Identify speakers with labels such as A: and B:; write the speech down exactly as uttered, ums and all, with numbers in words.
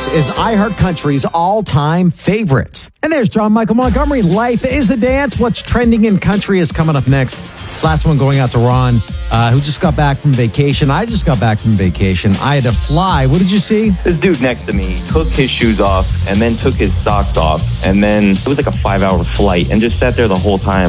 A: This is iHeartCountry's all-time favorites. And there's John Michael Montgomery. Life is a dance. What's trending in country is coming up next. Last one going out to Ron, uh, who just got back from vacation. I just got back from vacation. I had to fly. What did you see?
B: This dude next to me took his shoes off and then took his socks off. And then it was like a five-hour flight and just sat there the whole time.